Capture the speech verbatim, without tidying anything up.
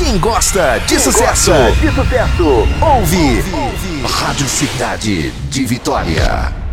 Quem gosta de Quem sucesso, gosta de sucesso, ouve, ouve Rádio Cidade de Vitória.